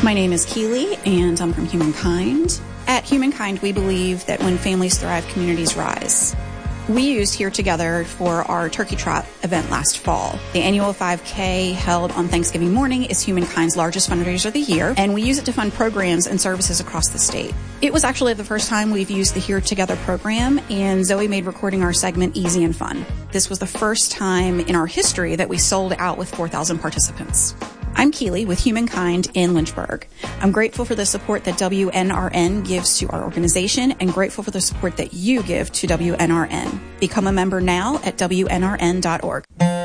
My name is Keely, and I'm from Humankind. At Humankind, we believe that when families thrive, communities rise. We used Here Together for our Turkey Trot event last fall. The annual 5K held on Thanksgiving morning is Humankind's largest fundraiser of the year, and we use it to fund programs and services across the state. It was actually the first time we've used the Here Together program, and Zoe made recording our segment easy and fun. This was the first time in our history that we sold out with 4,000 participants. I'm Keely with Humankind in Lynchburg. I'm grateful for the support that WNRN gives to our organization and grateful for the support that you give to WNRN. Become a member now at WNRN.org.